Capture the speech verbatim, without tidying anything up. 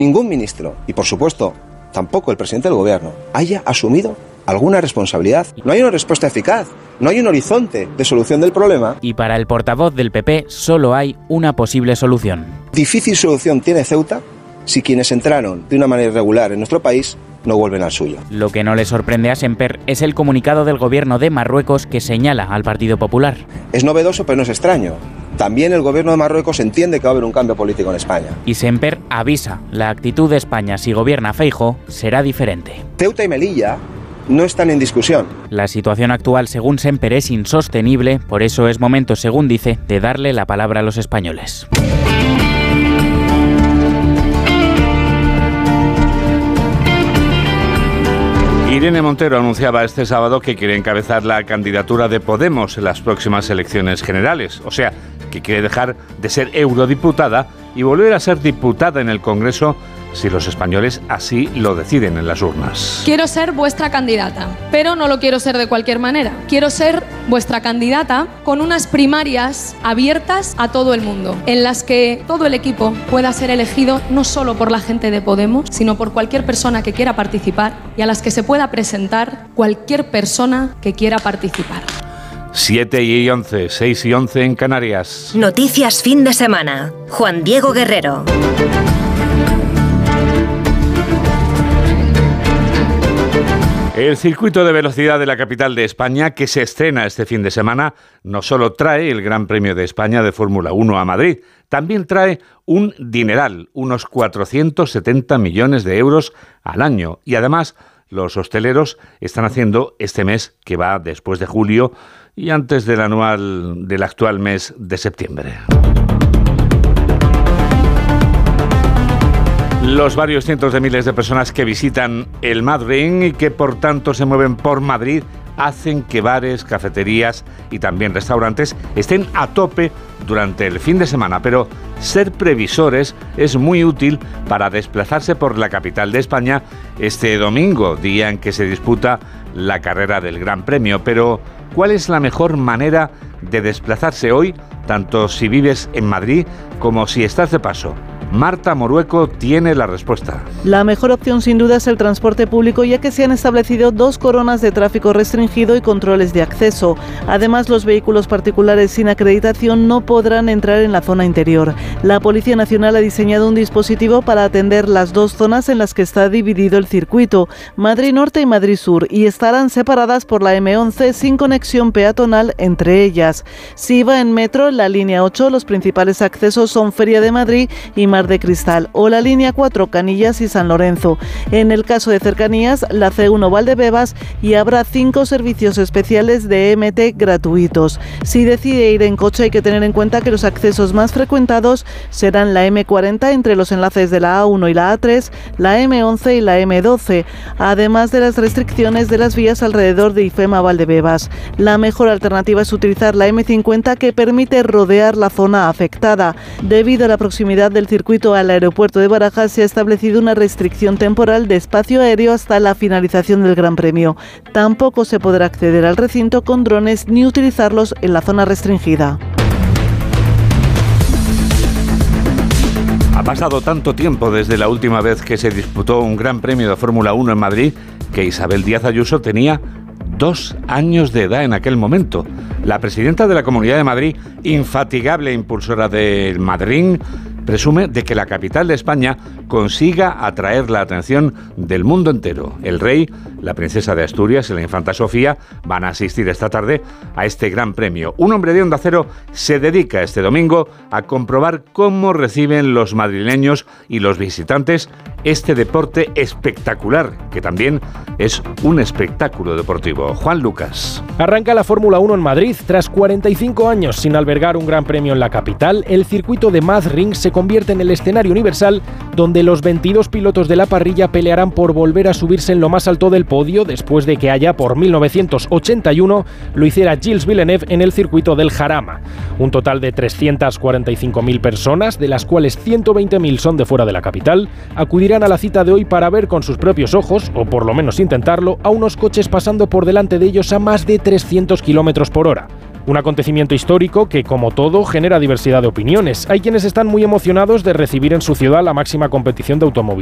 ningún ministro, y por supuesto tampoco el presidente del gobierno, haya asumido alguna responsabilidad. No hay una respuesta eficaz, no hay un horizonte de solución del problema. Y para el portavoz del P P solo hay una posible solución. Difícil solución tiene Ceuta si quienes entraron de una manera irregular en nuestro país no vuelven al suyo. Lo que no le sorprende a Semper es el comunicado del gobierno de Marruecos que señala al Partido Popular. Es novedoso, pero no es extraño. También el gobierno de Marruecos entiende que va a haber un cambio político en España. Y Semper avisa, la actitud de España si gobierna Feijóo será diferente. Ceuta y Melilla no están en discusión. La situación actual, según Semper, es insostenible, por eso es momento, según dice, de darle la palabra a los españoles. Irene Montero anunciaba este sábado que quiere encabezar la candidatura de Podemos en las próximas elecciones generales. O sea, que quiere dejar de ser eurodiputada y volver a ser diputada en el Congreso si los españoles así lo deciden en las urnas. Quiero ser vuestra candidata, pero no lo quiero ser de cualquier manera. Quiero ser vuestra candidata con unas primarias abiertas a todo el mundo, en las que todo el equipo pueda ser elegido no solo por la gente de Podemos, sino por cualquier persona que quiera participar y a las que se pueda presentar cualquier persona que quiera participar. siete y once, seis y once en Canarias. Noticias fin de semana. Juan Diego Guerrero. El circuito de velocidad de la capital de España, que se estrena este fin de semana, no solo trae el Gran Premio de España de Fórmula uno a Madrid, también trae un dineral, unos cuatrocientos setenta millones de euros al año. Y además, los hosteleros están haciendo este mes, que va después de julio y antes del anual del actual mes de septiembre. Los varios cientos de miles de personas que visitan el Madrid y que por tanto se mueven por Madrid hacen que bares, cafeterías y también restaurantes estén a tope durante el fin de semana, pero ser previsores es muy útil para desplazarse por la capital de España este domingo, día en que se disputa la carrera del Gran Premio. Pero, ¿cuál es la mejor manera de desplazarse hoy, tanto si vives en Madrid como si estás de paso? Marta Morueco tiene la respuesta. La mejor opción sin duda es el transporte público, ya que se han establecido dos coronas de tráfico restringido y controles de acceso. Además, los vehículos particulares sin acreditación no podrán entrar en la zona interior. La Policía Nacional ha diseñado un dispositivo para atender las dos zonas en las que está dividido el circuito, Madrid Norte y Madrid Sur, y estarán separadas por la eme once sin conexión peatonal entre ellas. Si va en metro, en la línea ocho, los principales accesos son Feria de Madrid y Mar de Cristal, o la línea cuatro, Canillas y San Lorenzo. En el caso de cercanías, la ce uno Valdebebas, y habrá cinco servicios especiales de eme te gratuitos. Si decide ir en coche, hay que tener en cuenta que los accesos más frecuentados serán la eme cuarenta entre los enlaces de la a uno y la a tres, la eme once y la eme doce, además de las restricciones de las vías alrededor de IFEMA Valdebebas. La mejor alternativa es utilizar la eme cincuenta, que permite rodear la zona afectada. Debido a la proximidad del circuito al aeropuerto de Barajas, se ha establecido una restricción temporal de espacio aéreo hasta la finalización del Gran Premio. Tampoco se podrá acceder al recinto con drones ni utilizarlos en la zona restringida. Ha pasado tanto tiempo desde la última vez que se disputó un Gran Premio de Fórmula uno en Madrid que Isabel Díaz Ayuso tenía dos años de edad en aquel momento. La presidenta de la Comunidad de Madrid, infatigable impulsora del Madrid, presume de que la capital de España consiga atraer la atención del mundo entero. El rey, la princesa de Asturias y la infanta Sofía van a asistir esta tarde a este gran premio. Un hombre de Onda Cero se dedica este domingo a comprobar cómo reciben los madrileños y los visitantes este deporte espectacular, que también es un espectáculo deportivo. Juan Lucas. Arranca la Fórmula uno en Madrid. Tras cuarenta y cinco años sin albergar un gran premio en la capital, el circuito de Madrid se convierte en el escenario universal donde los veintidós pilotos de la parrilla pelearán por volver a subirse en lo más alto del podio después de que allá por mil novecientos ochenta y uno lo hiciera Gilles Villeneuve en el circuito del Jarama. Un total de trescientas cuarenta y cinco mil personas, de las cuales ciento veinte mil son de fuera de la capital, acudirán a la cita de hoy para ver con sus propios ojos, o por lo menos intentarlo, a unos coches pasando por delante de ellos a más de trescientos kilómetros por hora. Un acontecimiento histórico que, como todo, genera diversidad de opiniones. Hay quienes están muy emocionados de recibir en su ciudad la máxima competición de automovilismo